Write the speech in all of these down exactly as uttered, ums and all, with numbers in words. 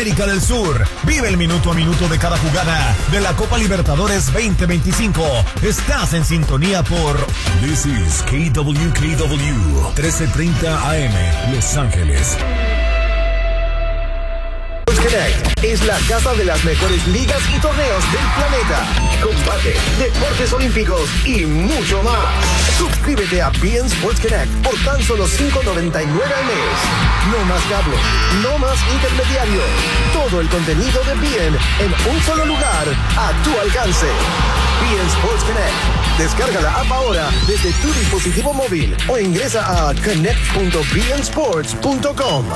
América del Sur. Vive el minuto a minuto de cada jugada de la Copa Libertadores veinte veinticinco. Estás en sintonía por This is K W K W trece treinta A M Los Ángeles. Connect es la casa de las mejores ligas y torneos del planeta. Combate, deportes olímpicos y mucho más. Suscríbete a B N Sports Connect por tan solo cinco noventa y nueve al mes. No más cable, no más intermediario. Todo el contenido de B N en un solo lugar, a tu alcance. B N Sports Connect. Descarga la app ahora desde tu dispositivo móvil o ingresa a connect punto b n sports punto com.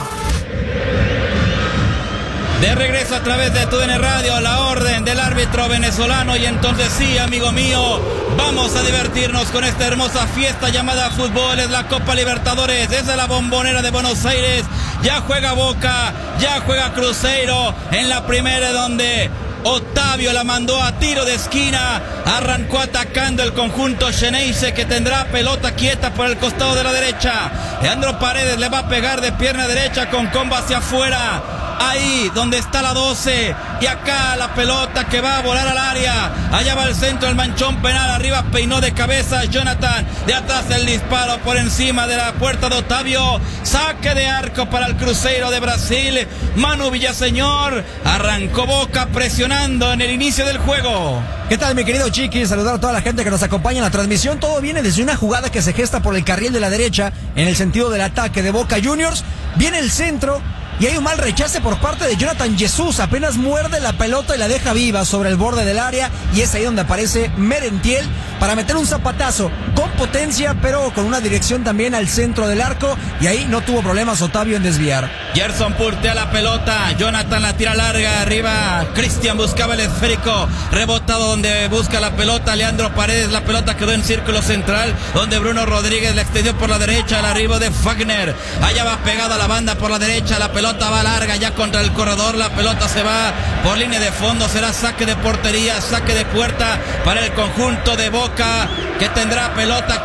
De regreso a través de T U D N Radio, la orden del árbitro venezolano. Y entonces sí, amigo mío, vamos a divertirnos con esta hermosa fiesta llamada fútbol. Es la Copa Libertadores, es de la Bombonera de Buenos Aires. Ya juega Boca, ya juega Cruzeiro. En la primera donde Otavio la mandó a tiro de esquina, arrancó atacando el conjunto Xeneize, que tendrá pelota quieta por el costado de la derecha. Leandro Paredes le va a pegar de pierna derecha con comba hacia afuera. Ahí donde está la doce, y acá la pelota que va a volar al área. Allá va el centro, el manchón penal, arriba peinó de cabeza Jonathan, de atrás el disparo por encima de la puerta de Otavio. Saque de arco para el Cruzeiro de Brasil. Manu Villaseñor, arrancó Boca presionando en el inicio del juego. ¿Qué tal, mi querido Chiqui? Saludar a toda la gente que nos acompaña en la transmisión. Todo viene desde una jugada que se gesta por el carril de la derecha en el sentido del ataque de Boca Juniors. Viene el centro y hay un mal rechace por parte de Jonathan Jesús. Apenas muerde la pelota y la deja viva sobre el borde del área, y es ahí donde aparece Merentiel para meter un zapatazo con potencia, pero con una dirección también al centro del arco, y ahí no tuvo problemas Otavio en desviar. Gerson purtea la pelota, Jonathan la tira larga, arriba Cristian buscaba el esférico, rebotado donde busca la pelota Leandro Paredes. La pelota quedó en círculo central, donde Bruno Rodríguez la extendió por la derecha, al arribo de Fagner. Allá va pegada a la banda por la derecha, la pelota va larga ya contra el corredor, la pelota se va por línea de fondo, será saque de portería, saque de puerta para el conjunto de Boca, que tendrá pelota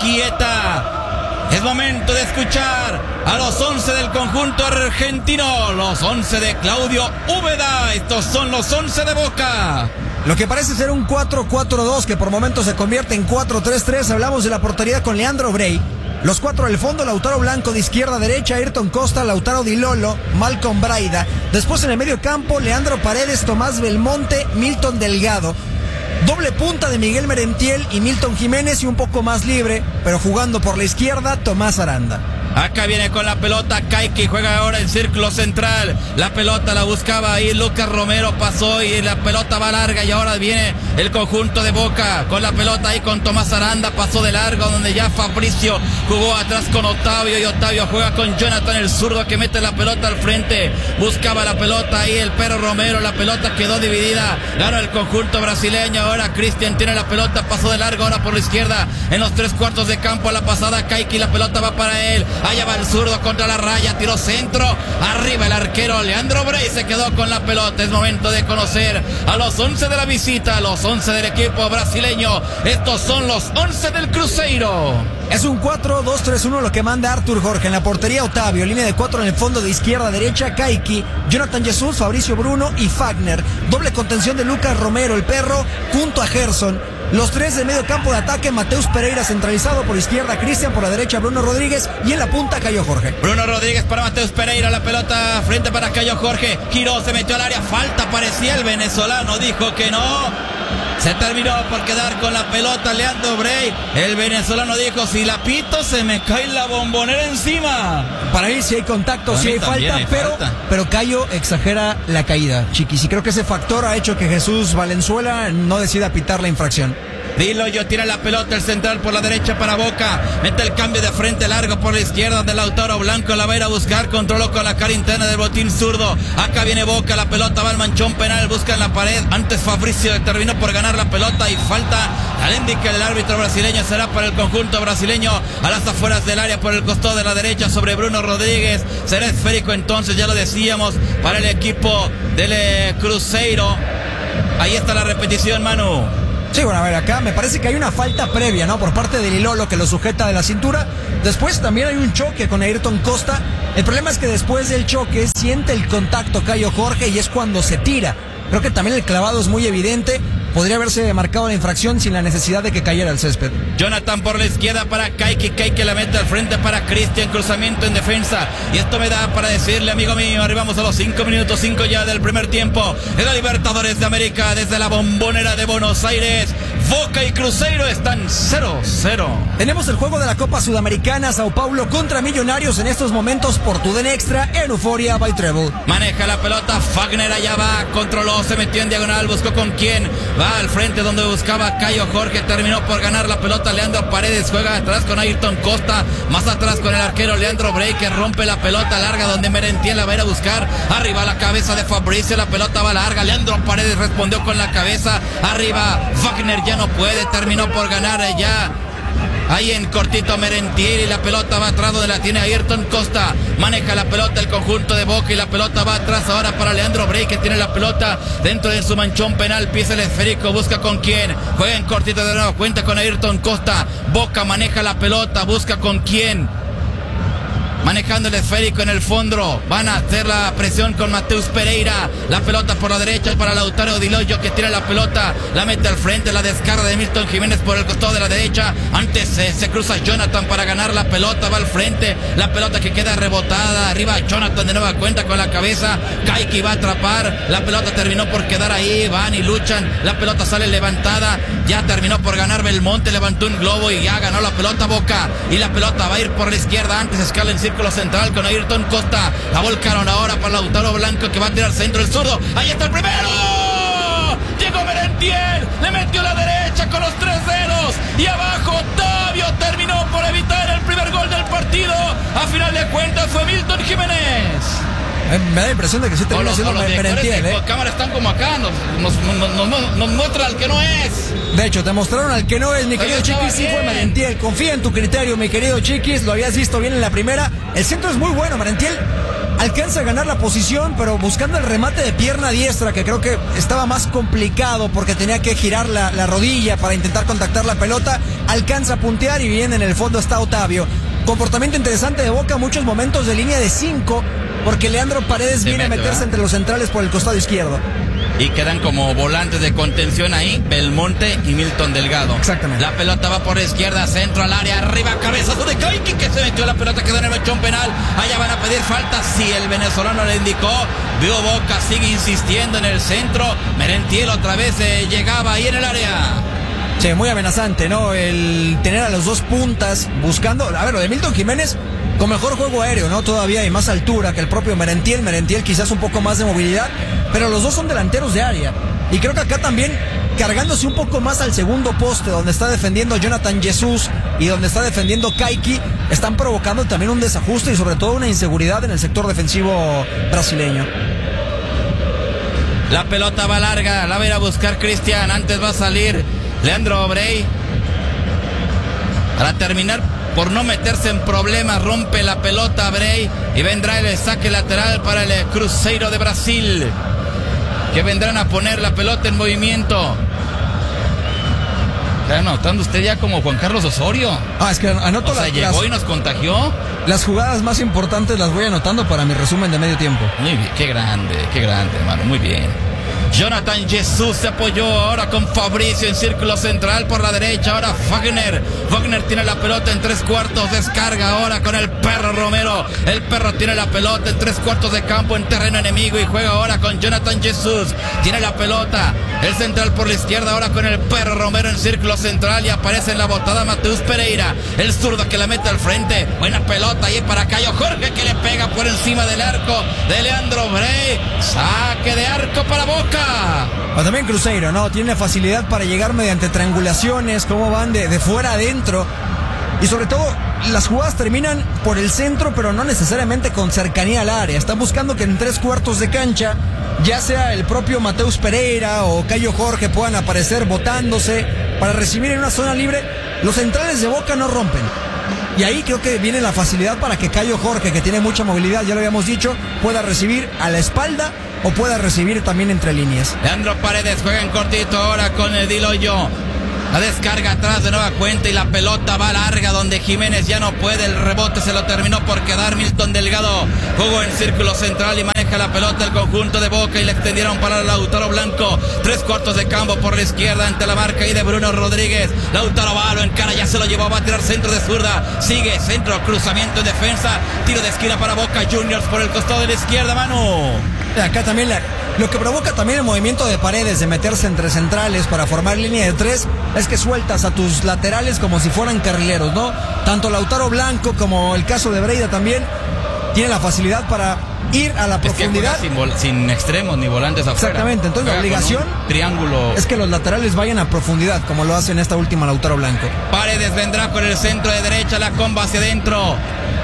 quieta. Es momento de escuchar a los once del conjunto argentino, los once de Claudio Úbeda. Estos son los once de Boca. Lo que parece ser un cuatro cuatro dos que por momentos se convierte en cuatro tres tres. Hablamos de la portería con Leandro Brey. Los cuatro del fondo, Lautaro Blanco de izquierda a derecha, Ayrton Costa, Lautaro Di Lolo, Malcolm Braida. Después en el medio campo, Leandro Paredes, Tomás Belmonte, Milton Delgado. Doble punta de Miguel Merentiel y Milton Jiménez, y un poco más libre, pero jugando por la izquierda, Tomás Aranda. Acá viene con la pelota Kaiki, juega ahora en círculo central. La pelota la buscaba ahí Lucas Romero, pasó y la pelota va larga, y ahora viene el conjunto de Boca con la pelota ahí con Tomás Aranda, pasó de largo, donde ya Fabricio jugó atrás con Otavio, y Otavio juega con Jonathan, el zurdo, que mete la pelota al frente. Buscaba la pelota ahí el Perro Romero, la pelota quedó dividida, ganó el conjunto brasileño. Ahora Cristian tiene la pelota, pasó de largo ahora por la izquierda, en los tres cuartos de campo a la pasada Kaiki, la pelota va para él. Allá va el zurdo contra la raya, tiró centro, arriba el arquero Leandro Brey se quedó con la pelota. Es momento de conocer a los once de la visita, a los once del equipo brasileño. Estos son los once del Cruzeiro. Es un cuatro dos tres uno lo que manda Artur Jorge. En la portería Otavio, línea de cuatro en el fondo de izquierda a derecha, Kaiki, Jonathan Jesús, Fabricio Bruno y Fagner. Doble contención de Lucas Romero, el Perro, junto a Gerson. Los tres de medio campo de ataque, Mateus Pereira centralizado por izquierda, Cristian por la derecha, Bruno Rodríguez, y en la punta Cayo Jorge. Bruno Rodríguez para Mateus Pereira, la pelota frente para Cayo Jorge, giró, se metió al área, falta, parecía el venezolano, dijo que no. Se terminó por quedar con la pelota Leandro Brey. El venezolano dijo, si la pito se me cae la bombonera encima. Para él sí hay contacto, sí hay falta, hay pero, falta. pero Cayo exagera la caída, Chiquis. Y creo que ese factor ha hecho que Jesús Valenzuela no decida pitar la infracción. Dilo, yo tira la pelota, el central por la derecha para Boca, mete el cambio de frente largo por la izquierda de Lautaro Blanco, la va a ir a buscar, controló con la cara interna del botín zurdo. Acá viene Boca, la pelota va al manchón penal, busca en la pared, antes Fabricio terminó por ganar la pelota y falta. Al indique el árbitro brasileño, será para el conjunto brasileño a las afueras del área por el costado de la derecha sobre Bruno Rodríguez. Será esférico entonces, ya lo decíamos, para el equipo del Cruzeiro. Ahí está la repetición, Manu. Sí, bueno, a ver, acá me parece que hay una falta previa, ¿no? Por parte de Lilolo que lo sujeta de la cintura. Después también hay un choque con Ayrton Costa. El problema es que después del choque siente el contacto Caio Jorge y es cuando se tira. Creo que también el clavado es muy evidente. Podría haberse marcado la infracción sin la necesidad de que cayera el césped. Jonathan por la izquierda para Kaiki, Kaiki la mete al frente para Cristian, cruzamiento en defensa. Y esto me da para decirle, amigo mío, arribamos a los cinco minutos cinco ya del primer tiempo. En la Libertadores de América, desde la Bombonera de Buenos Aires, Boca y Cruzeiro están cero cero. Tenemos el juego de la Copa Sudamericana, Sao Paulo contra Millonarios en estos momentos por TUDN Extra en Euforia by Treble. Maneja la pelota, Fagner allá va, controló, se metió en diagonal, buscó con quién. Va al frente donde buscaba Caio Jorge, terminó por ganar la pelota. Leandro Paredes juega atrás con Ayrton Costa, más atrás con el arquero Leandro Bray, que rompe la pelota larga donde Merentiel la va a ir a buscar. Arriba la cabeza de Fabricio, la pelota va larga. Leandro Paredes respondió con la cabeza. Arriba Wagner ya no puede, terminó por ganar ya. Ahí en cortito Merentiel y la pelota va atrás donde la tiene Ayrton Costa. Maneja la pelota el conjunto de Boca y la pelota va atrás ahora para Leandro Bray, que tiene la pelota dentro de su manchón penal. Pisa el esférico, busca con quién. Juega en cortito de nuevo, cuenta con Ayrton Costa. Boca maneja la pelota, busca con quién. Manejando el esférico en el fondo, van a hacer la presión con Mateus Pereira. La pelota por la derecha para Lautaro Di Loyo, que tira la pelota, la mete al frente, la descarga de Milton Jiménez por el costado de la derecha. Antes eh, se cruza Jonathan para ganar la pelota, va al frente, la pelota que queda rebotada. Arriba Jonathan de nueva cuenta con la cabeza. Kaiki va a atrapar, la pelota terminó por quedar ahí, van y luchan. La pelota sale levantada, ya terminó por ganar Belmonte, levantó un globo y ya ganó la pelota Boca. Y la pelota va a ir por la izquierda, antes escala en círculo central con Ayrton Costa. La volcaron ahora para Lautaro Blanco, que va a tirar centro el zurdo. Ahí está el primero. Llegó Merentiel, le metió la derecha con los tres dedos. Y abajo Otavio terminó por evitar el primer gol del partido. A final de cuentas fue Milton Jiménez. Eh, me da la impresión de que sí termina siendo Merentiel, ¿eh? Las cámaras están como acá, nos, nos, nos, nos, nos muestra al que no es. De hecho, te mostraron al que no es, mi querido Pero Chiquis, sí fue Merentiel. Confía en tu criterio, mi querido Chiquis, lo habías visto bien en la primera. El centro es muy bueno, Merentiel alcanza a ganar la posición, pero buscando el remate de pierna diestra, que creo que estaba más complicado porque tenía que girar la, la rodilla para intentar contactar la pelota. Alcanza a puntear y bien en el fondo está Otavio. Comportamiento interesante de Boca, muchos momentos de línea de cinco, porque Leandro Paredes Se viene mete, a meterse ¿verdad? entre los centrales por el costado izquierdo. Y quedan como volantes de contención ahí, Belmonte y Milton Delgado. Exactamente. La pelota va por izquierda, centro al área, arriba, cabezazo de Kaiki, que se metió la pelota, quedó en el mechón penal. Allá van a pedir falta, si el venezolano le indicó. Vio Boca, sigue insistiendo en el centro. Merentiel otra vez eh, llegaba ahí en el área. Sí, muy amenazante, ¿no? El tener a los dos puntas buscando. A ver, lo de Milton Jiménez con mejor juego aéreo, ¿no? Todavía y más altura que el propio Merentiel. Merentiel quizás un poco más de movilidad, pero los dos son delanteros de área. Y creo que acá también cargándose un poco más al segundo poste, donde está defendiendo Jonathan Jesús y donde está defendiendo Kaiki, están provocando también un desajuste y sobre todo una inseguridad en el sector defensivo brasileño. La pelota va larga, la va a ir a buscar Cristian. Antes va a salir Leandro Bray para terminar por no meterse en problemas. Rompe la pelota Bray y vendrá el saque lateral para el Cruzeiro de Brasil, que vendrán a poner la pelota en movimiento. ¿Está anotando usted ya como Juan Carlos Osorio? Ah, es que anoto o sea, las, llegó las, y nos contagió. Las jugadas más importantes las voy anotando para mi resumen de medio tiempo. Muy bien, qué grande, qué grande, hermano, muy bien. Jonathan Jesús se apoyó ahora con Fabricio en círculo central por la derecha. Ahora Wagner. Wagner tiene la pelota en tres cuartos. Descarga ahora con el Perro Romero. El Perro tiene la pelota en tres cuartos de campo en terreno enemigo y juega ahora con Jonathan Jesús. Tiene la pelota. El central por la izquierda ahora con el Perro Romero en círculo central y aparece en la botada Mateus Pereira. El zurdo que la mete al frente. Buena pelota ahí para Caio Jorge, que le pega por encima del arco de Leandro Bray. Saque de arco para Boca. O también Cruzeiro, ¿no? Tiene facilidad para llegar mediante triangulaciones, cómo van de, de fuera adentro. Y sobre todo, las jugadas terminan por el centro, pero no necesariamente con cercanía al área. Están buscando que en tres cuartos de cancha, ya sea el propio Mateus Pereira o Caio Jorge, puedan aparecer botándose para recibir en una zona libre. Los centrales de Boca no rompen. Y ahí creo que viene la facilidad para que Caio Jorge, que tiene mucha movilidad, ya lo habíamos dicho, pueda recibir a la espalda o pueda recibir también entre líneas. Leandro Paredes juega en cortito ahora con el Diloyo. La descarga atrás de nueva cuenta y la pelota va larga donde Jiménez ya no puede. El rebote se lo terminó por quedar Milton Delgado. Jugó en círculo central y maneja la pelota el conjunto de Boca y le extendieron para Lautaro Blanco. Tres cuartos de campo por la izquierda ante la marca ahí de Bruno Rodríguez. Lautaro va, lo encara, ya se lo llevó, va a tirar centro de zurda. Sigue, centro, cruzamiento en defensa. Tiro de esquina para Boca Juniors por el costado de la izquierda, Manu. Acá también la, lo que provoca también el movimiento de Paredes de meterse entre centrales para formar línea de tres es que sueltas a tus laterales como si fueran carrileros, ¿no? Tanto Lautaro Blanco como el caso de Breida también tiene la facilidad para ir a la profundidad. Es que juega sin, sin extremos ni volantes afuera. Exactamente, entonces juega la obligación triángulo es que los laterales vayan a profundidad, como lo hace en esta última Lautaro Blanco. Paredes vendrá por el centro de derecha, la comba hacia adentro.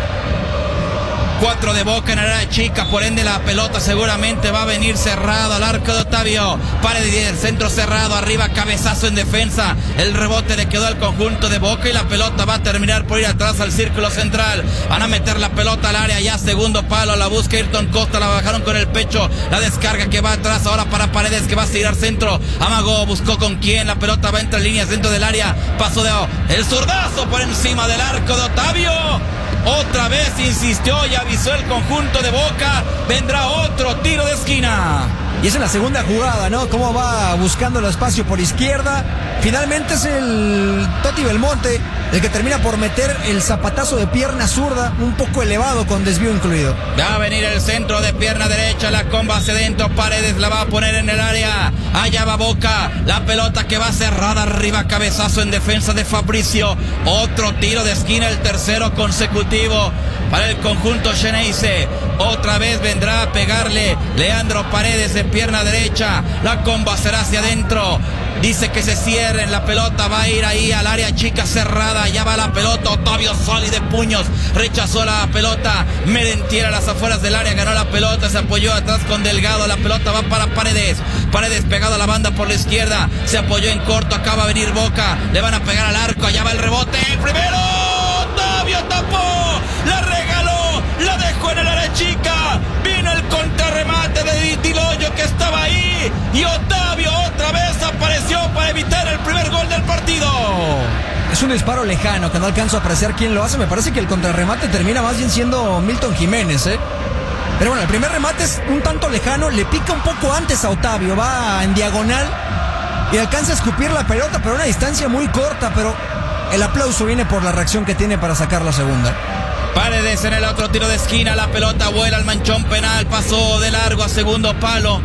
Cuatro de Boca en área chica, por ende la pelota seguramente va a venir cerrado al arco de Otavio. Paredes del centro cerrado, arriba cabezazo en defensa. El rebote le quedó al conjunto de Boca y la pelota va a terminar por ir atrás al círculo central. Van a meter la pelota al área, ya segundo palo, la busca Ayrton Costa, la bajaron con el pecho. La descarga que va atrás ahora para Paredes que va a tirar centro. Amagó, buscó con quién, la pelota va entre líneas dentro del área. Paso de el zurdazo por encima del arco de Otavio. Otra vez insistió y avisó el conjunto de Boca. Vendrá otro tiro de esquina. Y es en la segunda jugada, ¿no? Cómo va buscando el espacio por izquierda. Finalmente es el Toti Belmonte el que termina por meter el zapatazo de pierna zurda, un poco elevado con desvío incluido. Va a venir el centro de pierna derecha, la comba hacia dentro, Paredes la va a poner en el área. Allá va Boca, la pelota que va cerrada arriba, cabezazo en defensa de Fabricio. Otro tiro de esquina, el tercero consecutivo para el conjunto Xeneize. Otra vez vendrá a pegarle Leandro Paredes en pierna derecha. La comba será hacia adentro. Dice que se cierren, la pelota va a ir ahí al área chica cerrada, ya va la pelota, Otavio Soli de puños, rechazó la pelota, Merentiel a las afueras del área, ganó la pelota, se apoyó atrás con Delgado, la pelota va para Paredes, Paredes pegado a la banda por la izquierda, se apoyó en corto, acaba de venir Boca, le van a pegar al arco, allá va el rebote, el primero, Otavio tapó, la regaló, la dejó en el área chica, vino el contrarremate de Diloyo que estaba ahí, y Otavio otra vez apareció para evitar el primer gol del partido. Es un disparo lejano que no alcanzo a apreciar quién lo hace. Me parece que el contrarremate termina más bien siendo Milton Jiménez, ¿eh? Pero bueno, el primer remate es un tanto lejano, le pica un poco antes a Otavio, va en diagonal y alcanza a escupir la pelota, pero a una distancia muy corta, pero el aplauso viene por la reacción que tiene para sacar la segunda. Paredes en el otro tiro de esquina, la pelota vuela al manchón penal, pasó de largo a segundo palo.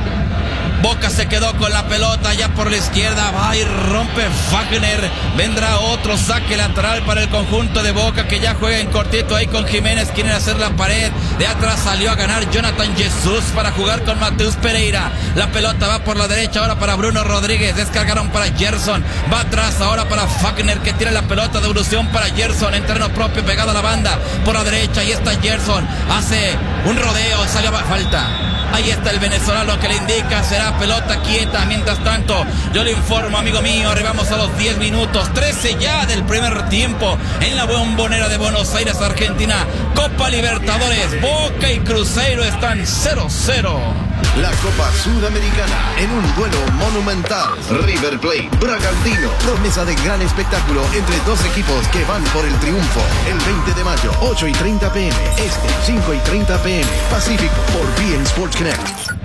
Boca se quedó con la pelota ya por la izquierda, va y rompe Wagner, vendrá otro saque lateral para el conjunto de Boca que ya juega en cortito ahí con Jiménez, quieren hacer la pared, de atrás salió a ganar Jonathan Jesús para jugar con Mateus Pereira, la pelota va por la derecha ahora para Bruno Rodríguez, descargaron para Gerson, va atrás ahora para Wagner que tira la pelota de evolución para Gerson, en terreno propio pegado a la banda, por la derecha, ahí está Gerson, hace un rodeo, salió a falta. Ahí está el venezolano que le indica, será pelota quieta. Mientras tanto, yo le informo, amigo mío, arribamos a los diez minutos, trece ya del primer tiempo en la Bombonera de Buenos Aires, Argentina. Copa Libertadores, Boca y Cruzeiro están cero cero. La Copa Sudamericana en un duelo monumental. River Plate, Bragantino. Promesa de gran espectáculo entre dos equipos que van por el triunfo. El veinte de mayo, ocho y treinta pm. Este, cinco y treinta pm. Pacífico por B N Sports Connect.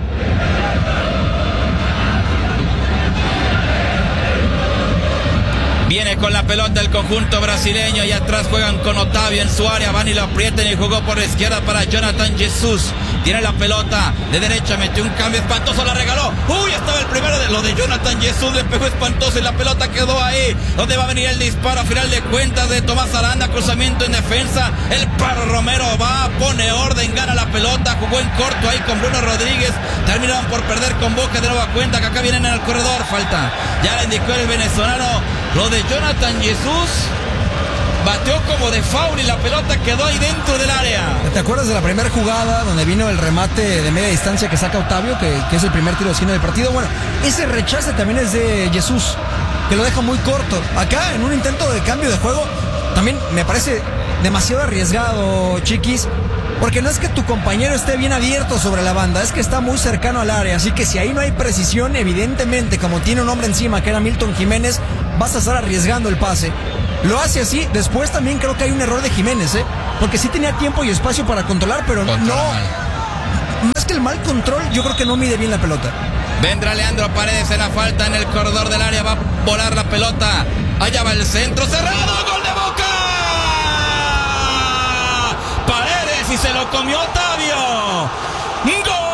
Viene con la pelota el conjunto brasileño y atrás juegan con Otavio en su área, van y lo aprietan y jugó por la izquierda para Jonathan Jesús. Tiene la pelota de derecha, metió un cambio espantoso, la regaló. Uy, estaba el primero de lo de Jonathan Jesús, le pegó espantoso y la pelota quedó ahí. Donde va a venir el disparo a final de cuentas de Tomás Aranda, cruzamiento en defensa. El Paro Romero va, pone orden, gana la pelota, jugó en corto ahí con Bruno Rodríguez. Terminaron por perder con Boca de nueva cuenta que acá vienen en el corredor, falta. Ya le indicó el venezolano. Lo de Jonathan Jesús bateó como de foul y la pelota quedó ahí dentro del área. ¿Te acuerdas de la primera jugada donde vino el remate de media distancia que saca Otavio, que, que es el primer tiro de esquina del partido? Bueno, ese rechace también es de Jesús, que lo deja muy corto. Acá, en un intento de cambio de juego, también me parece demasiado arriesgado, Chiquis, Porque no es que tu compañero esté bien abierto sobre la banda, es que está muy cercano al área. Así que si ahí no hay precisión, evidentemente, como tiene un hombre encima que era Milton Jiménez, vas a estar arriesgando el pase. Lo hace así. Después también creo que hay un error de Jiménez, ¿eh? Porque sí tenía tiempo y espacio para controlar, pero Controla no. Mal. Más que el mal control, yo creo que no mide bien la pelota. Vendrá Leandro Paredes en la falta en el corredor del área. Va a volar la pelota. Allá va el centro cerrado. ¡Gol de Boca! Paredes y se lo comió Otavio. ¡Gol!